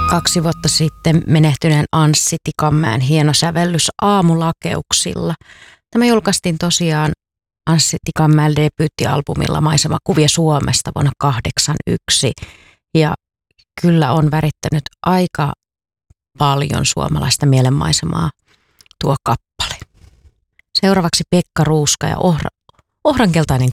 2 vuotta sitten menehtyneen Anssi Tikanmäen hieno sävellys Aamulakeuksilla. Tämä julkaistiin tosiaan Anssi Tikanmäen debyyttialbumilla Maisemakuvia Suomesta vuonna 1981 ja kyllä on värittänyt aika paljon suomalaista mielenmaisemaa tuo kappale. Seuraavaksi Pekka Ruuska ja Ohrankeltainen